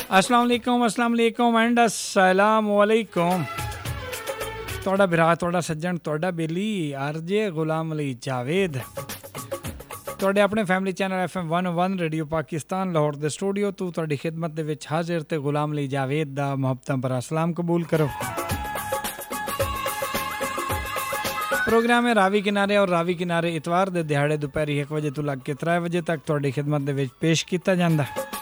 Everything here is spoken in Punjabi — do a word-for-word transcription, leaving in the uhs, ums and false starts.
अस्सलाम वालेकुम अस्सलाम वालेकुम एंड अस्सलाम वालेकुम। ਤੁਹਾਡਾ ਭਰਾ ਤੁਹਾਡਾ ਸੱਜਣ ਤੁਹਾਡਾ ਬੇਲੀ ਆਰਜੇ ਗੁਲਾਮ ਅਲੀ ਜਾਵੇਦ ਤੁਹਾਡੇ ਆਪਣੇ ਫੈਮਿਲੀ ਚੈਨਲ ਐਫ ਐਮ ਇੱਕ ਸੌ ਇੱਕ ਰੇਡੀਓ ਪਾਕਿਸਤਾਨ ਲਾਹੌਰ ਦੇ ਸਟੂਡੀਓ ਤੋਂ ਤੁਹਾਡੀ ਖਿਦਮਤ ਦੇ ਵਿੱਚ ਹਾਜ਼ਰ ਤੇ ਗੁਲਾਮ ਅਲੀ ਜਾਵੇਦ ਦਾ ਮੁਹੱਬਤਾਂ ਭਰਾ ਸਲਾਮ ਕਬੂਲ ਕਰੋ। प्रोग्राम है रावी किनारे और रावी किनारे इतवार दे दिहाड़े दोपहरी एक बजे तो लग के त्रै बजे तक ਤੁਹਾਡੀ ਖਿਦਮਤ ਦੇ ਵਿੱਚ ਪੇਸ਼ ਕੀਤਾ ਜਾਂਦਾ।